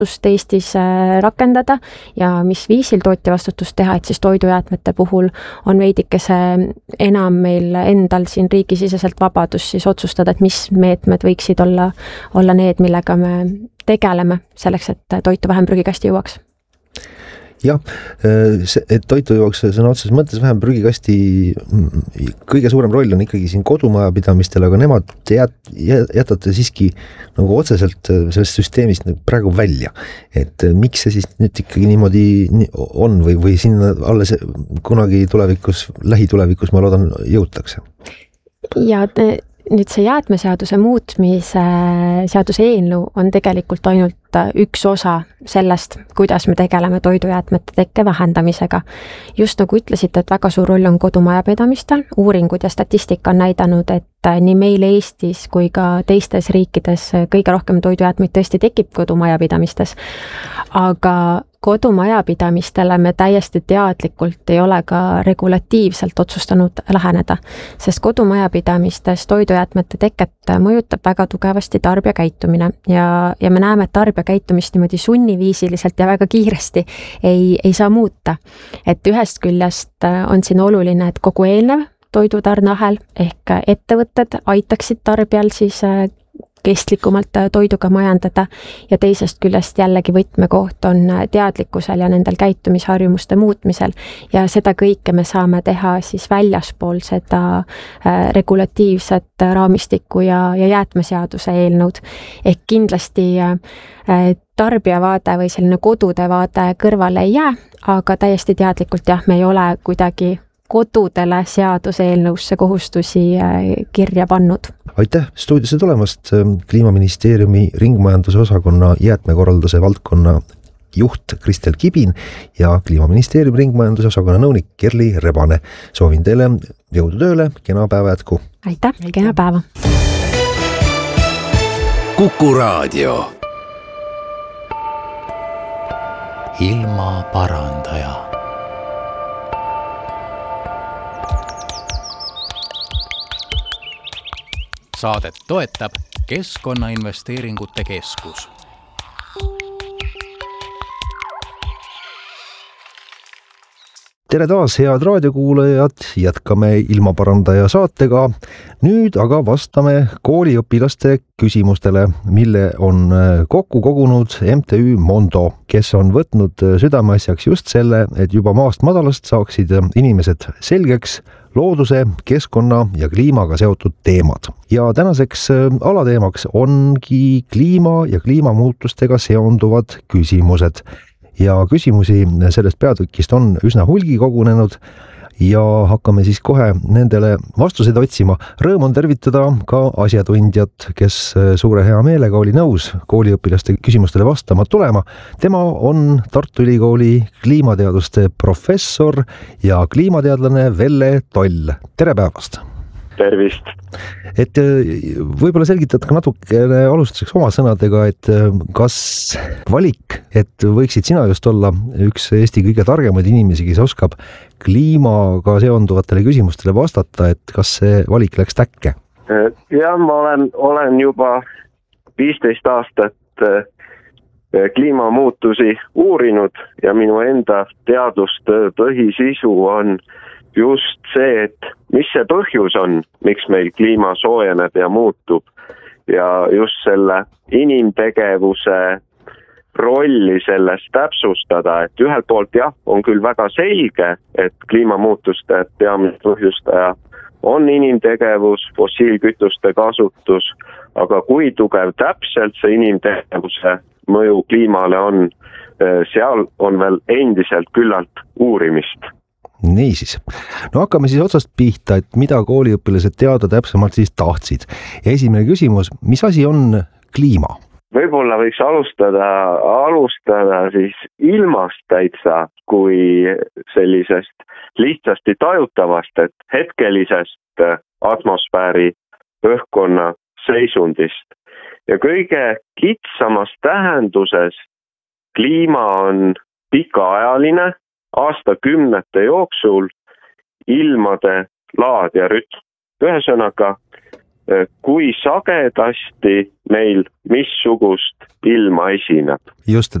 vastutust Eestis rakendada ja mis viisil tootja vastutust teha, et siis toidujäätmete puhul on veidikese enam meil endal siin riigisiseselt vabadus siis otsustada, et mis meetmed võiksid olla need, millega me tegeleme selleks, et toitu vähem prügikasti jõuaks. Jah, et toitu jõuaks sõna otseses mõttes vähem prügikasti, kõige suurem roll on ikkagi siin kodumajapidamistel, aga nemad jätate siiski nagu otseselt sellest süsteemist praegu välja. Et miks see siis nüüd ikkagi niimoodi on või sinna alles kunagi tulevikus, lähitulevikus ma loodan jõutakse? Ja nüüd see jäätmeseaduse muutmise seaduse eelnõu on tegelikult ainult üks osa sellest, kuidas me tegeleme toidujäätmete tekke vähendamisega. Just nagu ütlesite, et väga suur roll on kodumajapidamistel. Uuringud ja statistika on näidanud, et nii meil Eestis kui ka teistes riikides kõige rohkem toidujäätmeid tõesti tekib kodumajapidamistes. Aga kodumajapidamistele me täiesti teadlikult ei ole ka regulatiivselt otsustanud läheneda, sest kodumajapidamistes toidujäätmete teket mõjutab väga tugevasti tarbijakäitumine ja me näeme, et tarbijakäitumist niimoodi sunniviisiliselt ja väga kiiresti ei saa muuta. Et ühest küljest on siin oluline, et kogu eelnev toidutarneahel ehk ettevõtted aitaksid tarbijal siis kestlikumalt toiduga majandada ja teisest küljest jällegi võtmekoht on teadlikkusel ja nendel käitumisharjumuste muutmisel ja seda kõike me saame teha siis väljaspool seda regulatiivset raamistikku ja jäätmeseaduse eelnõud. Ehk kindlasti tarbijavaade või selline kodude vaade kõrvale ei jää, aga täiesti teadlikult me ei ole kuidagi kodudele seaduse eelnõusse kohustusi kirja pannud. Aitäh stuudiosse tulemast Kliimaministeeriumi ringmajanduse osakonna jäätmekorralduse valdkonna juht Kristel Kibin ja Kliimaministeeriumi ringmajanduse osakonna nõunik Kerli Rebane. Soovin teile jõudu tööle, kena päeva jätku. Aitäh, kena päeva. Kuku Raadio. Ilma parandaja. Saadet toetab Keskkonnainvesteeringute Keskus. Tere taas, head raadiokuulajad, jätkame Ilmaparandaja saatega. Nüüd aga vastame kooliõpilaste küsimustele, mille on kokku kogunud MTÜ Mondo, kes on võtnud südameasjaks just selle, et juba maast madalast saaksid inimesed selgeks looduse, keskkonna ja kliimaga seotud teemad. Ja tänaseks alateemaks ongi kliima ja kliimamuutustega seonduvad küsimused. Ja küsimusi sellest peatükist on üsna hulgi kogunenud ja hakkame siis kohe nendele vastuseid otsima. Rõõm on tervitada ka asjatundjat, kes suure hea meelega oli nõus kooliõpilaste küsimustele vastama tulema. Tema on Tartu Ülikooli kliimateaduste professor ja kliimateadlane Velle Toll. Tere päevast! Tervist! Et võib-olla selgitad ka natukene alustuseks oma sõnadega, et kas valik, et võiksid sina just olla üks Eesti kõige targemaid inimesi, kes oskab kliimaga seonduvatele küsimustele vastata, et kas see valik läks täkke? Ja ma olen juba 15 aastat kliimamuutusi uurinud ja minu enda teadustöö põhisisu on just see, et mis see põhjus on, miks meil kliima soojeneb ja muutub ja just selle inimtegevuse rolli selles täpsustada, et ühelt poolt on küll väga selge, et kliimamuutuste peamine põhjustaja on inimtegevus, fossiilkütuste kasutus, aga kui tugev täpselt see inimtegevuse mõju kliimale on, seal on veel endiselt küllalt uurimist. Niisiis. No hakkame siis otsast pihta, et mida kooliõpilased teada täpsemalt siis tahtsid. Ja esimene küsimus, mis asi on kliima? Võib-olla võiks alustada siis ilmast täitsa kui sellisest lihtsasti tajutavast, et hetkelisest atmosfääri õhkkonna seisundist. Ja kõige kitsamas tähenduses kliima on pikaajaline, aastakümnete jooksul ilmade laad ja rütm. Ühesõnaga, kui sagedasti meil missugust ilma esineb. just,